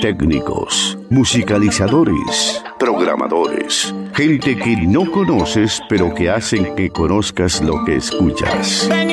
técnicos, musicalizadores, programadores, gente que no conoces pero que hacen que conozcas lo que escuchas.